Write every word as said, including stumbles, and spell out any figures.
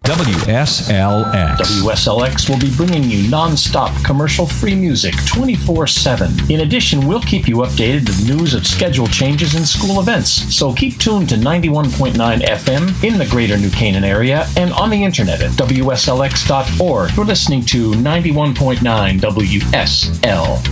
W S L X. W S L X will be bringing you non-stop commercial-free music twenty-four seven. In addition, we'll keep you updated with news of schedule changes and school events. So keep tuned to ninety-one point nine F M in the greater New Canaan area and on the internet at W S L X dot org. You're listening to ninety-one point nine W S L